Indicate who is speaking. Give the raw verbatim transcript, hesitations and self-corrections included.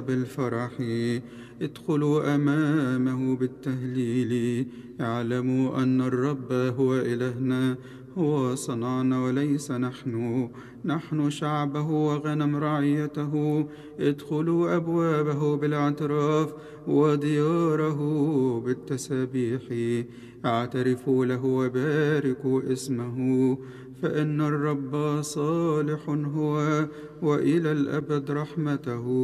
Speaker 1: بالفرح، ادخلوا أمامه بالتهليل، اعلموا أن الرب هو إلهنا، هو صنعنا وليس نحن، نحن شعبه وغنم رعيته. ادخلوا أبوابه بالاعتراف ودياره بالتسابيح، اعترفوا له وباركوا اسمه، فإن الرب صالح هو وإلى الأبد رحمته.